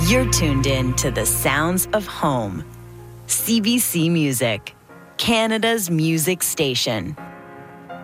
You're tuned in to the sounds of home. CBC Music, Canada's music station.